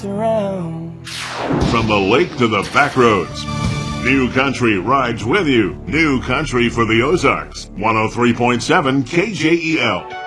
around. From the lake to the back roads, New Country rides with you. New Country for the Ozarks. 103.7 KJEL.